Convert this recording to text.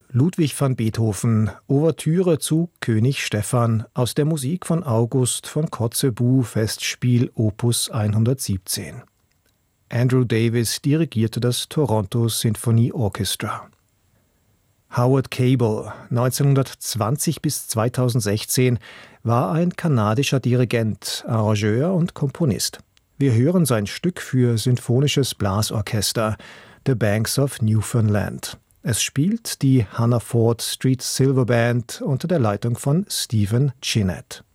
Ludwig van Beethoven, Ouvertüre zu König Stephan aus der Musik von August von Kotzebue, Festspiel Opus 117. Andrew Davis dirigierte das Toronto Symphony Orchestra. Howard Cable, 1920 bis 2016, war ein kanadischer Dirigent, Arrangeur und Komponist. Wir hören sein Stück für symphonisches Blasorchester, The Banks of Newfoundland. Es spielt die Hannaford Street Silver Band unter der Leitung von Stephen Chinette.